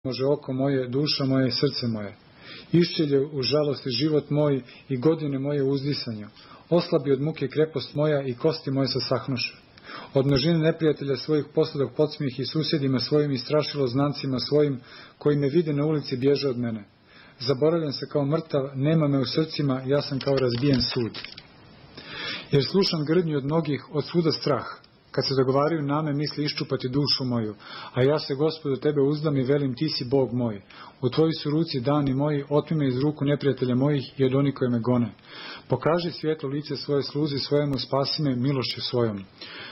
može oko moje, duša moje i srce moje. Iščelje u žalosti život moj i godine moje u uzdisanju. Oslabi od muke krepost moja i kosti moje sasahnuše. Od množine neprijatelja svojih posljedog podsmijeh i susjedima svojim i strašilo znancima svojim, koji me vide na ulici bježe od mene. Zaboravljam se kao mrtav, nema me u srcima, ja sam kao razbijen sud. Jer slušam grdnju od mnogih, od svuda strah. Kad se dogovaraju name, misli iščupati dušu moju, a ja se, Gospodu, tebe uzdam i velim, ti si Bog moj. U tvojoj su ruci dani moji, otmi me iz ruku neprijatelja mojih i od onih koji me gone. Pokaži svjetlo lice svoje sluzi svojemu, spasi me milošću svojom.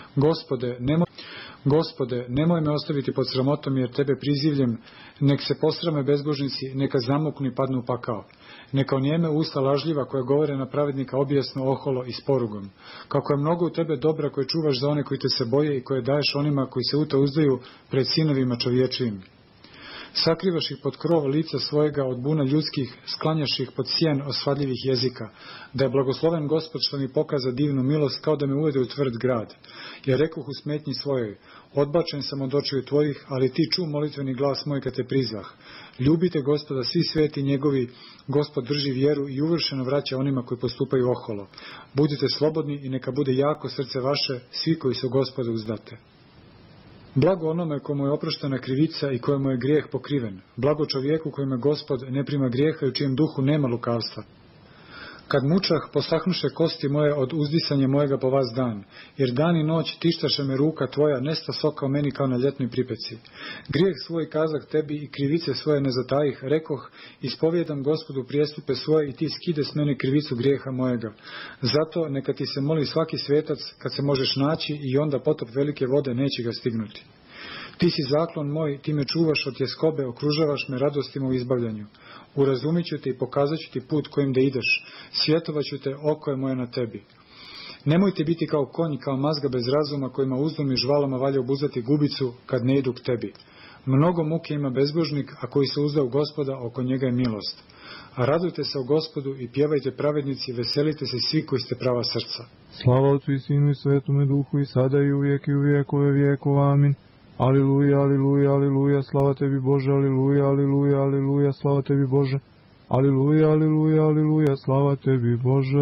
Gospode, nemoj me ostaviti pod sramotom, jer tebe prizivljem, nek se posrame bezbožnici, neka zamuknu i padnu u pakao. Neka onijeme usta lažljiva koja govore na pravednika objesno, oholo i s porugom. Kako je mnogo u tebe dobra koje čuvaš za one koji te se boje i koje daješ onima koji se u to uzdaju pred sinovima čovječijim. Sakrivaš ih pod krov lica svojega od buna ljudskih, sklanjaš ih pod sjen osvadljivih jezika, da je blagosloven Gospod što mi pokaza divnu milost, kao da me uvede u tvrd grad. Ja rekoh u smetnji svojoj, odbačen sam od očiju tvojih, ali ti ču molitveni glas moj kad te prizvah. Ljubite Gospoda svi sveti njegovi, Gospod drži vjeru i uvršeno vraća onima koji postupaju oholo. Budite slobodni i neka bude jako srce vaše, svi koji su Gospoda uzdate. Blago onome komu je oproštena krivica i kojemu je grijeh pokriven. Blago čovjeku kojima Gospod ne prima grijeha i u čijem duhu nema lukavstva. Kad mučah, posahnuše kosti moje od uzdisanja mojega po vas dan, jer dan i noć tištaše me ruka tvoja, nesta soka o meni kao na ljetnoj pripeci. Grijeh svoj kazak tebi i krivice svoje ne zatajih, rekoh, ispovjedam Gospodu prijestupe svoje i ti skide s mene krivicu grijeha mojega. Zato neka ti se moli svaki svetac kad se možeš naći i onda potop velike vode neće ga stignuti. Ti si zaklon moj, ti me čuvaš od tjeskobe, okružavaš me radostima u izbavljanju. Urazumit ću te i pokazat ću ti put kojim da ideš, svjetovat ću te, oko je moje na tebi. Nemojte biti kao konj, kao mazga bez razuma, kojima uzdom i žvalama valja obuzati gubicu kad ne idu k tebi. Mnogo muke ima bezbožnik, a koji se uzda u Gospoda, oko njega je milost. A radujte se o Gospodu i pjevajte pravednici, veselite se svi koji ste prava srca. Slava Otcu i Sinu i Svetome Duhu i sada i uvijek i u vijekove vijekova. Amin. Aliluja, aliluja, aliluja, slava tebi Bože, aliluja, aliluja, aliluja, slava tebi Bože. Aliluja, aliluja, aliluja, slava tebi Bože.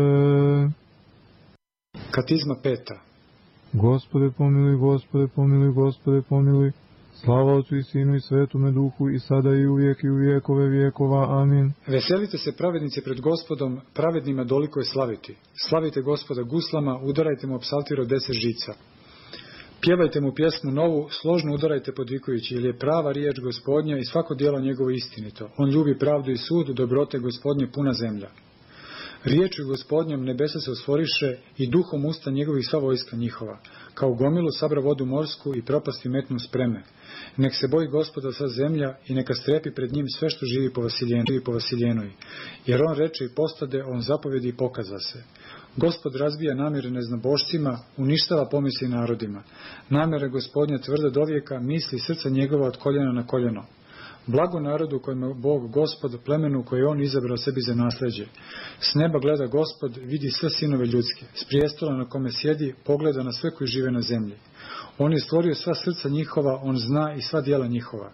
Katizma 5. Gospode pomiluj, Gospode pomiluj, Gospode pomiluj. Slava Otcu i Sinu i Svetome Duhu i sada i uvijek i u vijekove vijekova. Amin. Veselite se pravednici pred Gospodom, pravednima doliko je slaviti. Slavite Gospoda guslama, udarajte mu psaltir od 10 žica. Pjevajte mu pjesmu novu, složno udarajte podvikujući, jer je prava riječ Gospodnja i svako djelo njegovo istinito. On ljubi pravdu i sud, dobrote Gospodnje puna zemlja. Riječu Gospodnjom nebesa se ostvoriše i duhom usta njegovih sva vojska njihova. Kao gomilu sabra vodu morsku i propasti metnu spreme. Nek se boji Gospoda sva zemlja i neka strepi pred njim sve što živi po Vasiljenoj. Jer on reče i postade, on zapovjedi i pokaza se. Gospod razbija namjere neznabošcima, uništava pomisli narodima. Namjere Gospodnja tvrda dovijeka, misli srca njegova od koljena na koljeno. Blago narodu kojem je Bog Gospod, plemenu koje je on izabrao sebi za nasljeđe. S neba gleda Gospod, vidi sve sinove ljudske. S prijestola na kome sjedi, pogleda na sve koji žive na zemlji. On je stvorio sva srca njihova, on zna i sva djela njihova.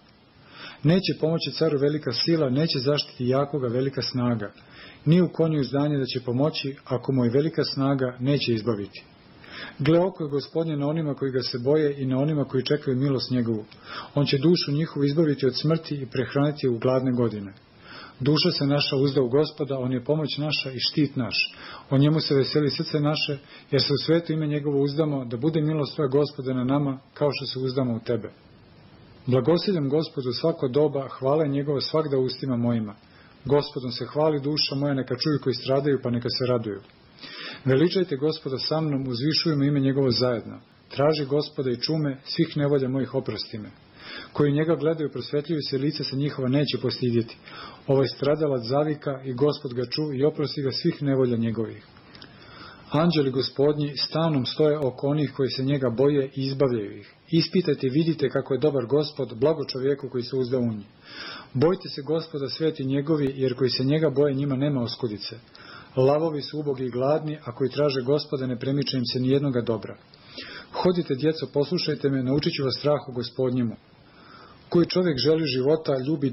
Neće pomoći caru velika sila, neće zaštiti jakoga velika snaga. Nije u konju izdanje da će pomoći, ako mu je velika snaga, neće izbaviti. Gle, oko je Gospodnje na onima koji ga se boje i na onima koji čekaju milost njegovu. On će dušu njihovu izbaviti od smrti i prehraniti u gladne godine. Duša se naša uzda u Gospoda, on je pomoć naša i štit naš. O njemu se veseli srce naše, jer se u svetu ime njegovo uzdamo, da bude milost tvoja Gospoda na nama, kao što se uzdamo u tebe. Blagosiljam Gospodu svako doba, hvala je njegova svagda ustima mojima. Gospodom se hvali duša moja, neka čuju koji stradaju, pa neka se raduju. Veličajte Gospoda sa mnom, uzvišujemo ime njegovo zajedno. Traži Gospoda i čume, svih nevolja mojih oprosti me. Koji njega gledaju, prosvetljuju se, lice se njihova neće postidjeti. Ovaj stradalac zavika i Gospod ga ču i oprosti ga svih nevolja njegovih. Anđeli Gospodnji stanom stoje oko onih koji se njega boje i izbavljaju ih. Ispitajte i vidite kako je dobar Gospod, blago čovjeku koji se uzda u njih. Bojte se Gospoda sveti njegovi, jer koji se njega boje njima nema oskudice. Lavovi su ubogi i gladni, a koji traže Gospoda ne premiče im se nijednoga dobra. Hodite, djeco, poslušajte me, naučit ću vas strahu Gospodnjemu. Koji čovjek želi života, ljubi